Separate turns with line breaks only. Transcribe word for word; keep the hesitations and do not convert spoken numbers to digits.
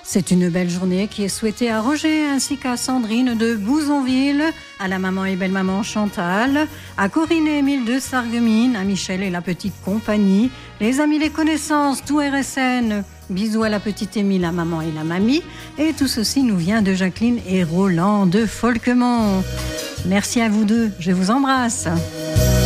C'est une belle journée qui est souhaitée à Roger ainsi qu'à Sandrine de Bouzonville, à la maman et belle-maman Chantal, à Corinne et Émile de Sarreguemines, à Michel et la petite compagnie, les amis, les connaissances, tout R S N. Bisous à la petite Émile, la maman et la mamie. Et tout ceci nous vient de Jacqueline et Roland de Folquemont. Merci à vous deux, je vous embrasse.